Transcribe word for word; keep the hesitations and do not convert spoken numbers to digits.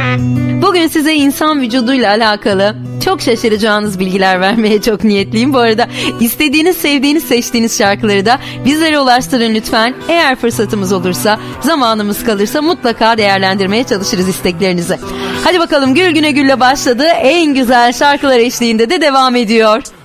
Bugün size insan vücuduyla alakalı çok şaşıracağınız bilgiler vermeye çok niyetliyim. Bu arada istediğiniz, sevdiğiniz, seçtiğiniz şarkıları da bizlere ulaştırın lütfen. Eğer fırsatımız olursa, zamanımız kalırsa mutlaka değerlendirmeye çalışırız isteklerinizi. Hadi bakalım, Gül Güne Gül'le başladı. En güzel şarkılar eşliğinde de devam ediyor.